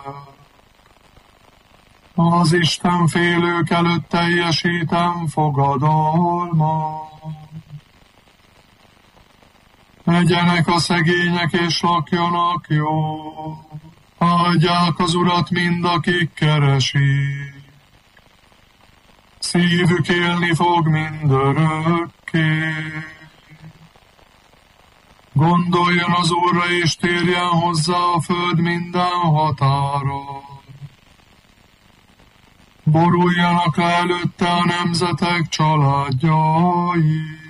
Az Isten félők előtt teljesítem fogadalmat. Egyenek a szegények és lakjanak jól. Áldják az Urat mind, akik keresik. Szívük élni fog mindörökké. Gondoljon az Úrra, és térjen hozzá a föld minden határa. Boruljanak le előtte a nemzetek családjai.